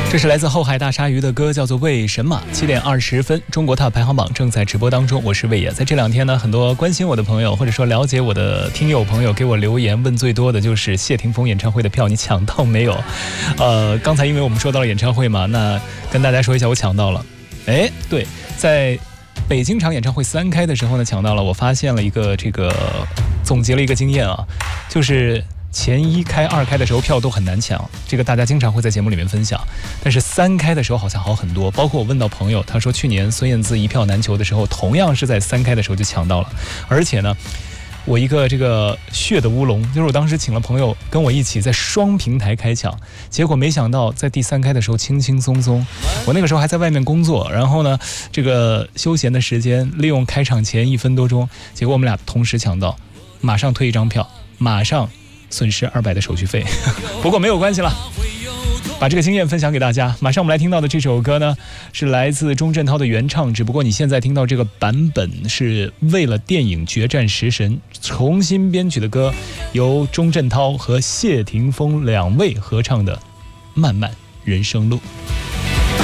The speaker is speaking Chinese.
这是来自后海大鲨鱼的歌，叫做《为什么》。7点20分，中国 TOP 排行榜正在直播当中，我是魏野。在这两天呢，很多关心我的朋友，或者说了解我的听友朋友，给我留言问最多的就是谢霆锋演唱会的票，你抢到没有？刚才因为我们说到了演唱会嘛，那跟大家说一下，我抢到了。对，在北京场演唱会3开的时候呢，抢到了。我发现了一个总结了一个经验啊，就是前1开、2开的时候票都很难抢，这个大家经常会在节目里面分享。但是3开的时候好像好很多，包括我问到朋友，他说去年孙燕姿一票难求的时候，同样是在3开的时候就抢到了。而且呢，我一个血的乌龙，就是我当时请了朋友跟我一起在双平台开抢，结果没想到在第3开的时候轻轻松松，我那个时候还在外面工作，然后呢休闲的时间利用开场前1分多钟，结果我们俩同时抢到，马上退1张票，马上损失200的手续费。不过没有关系了，把这个经验分享给大家。马上我们来听到的这首歌呢，是来自钟镇涛的原唱，只不过你现在听到这个版本是为了电影《决战食神》重新编曲的歌，由钟镇涛和谢霆锋2位合唱的《漫漫人生路》。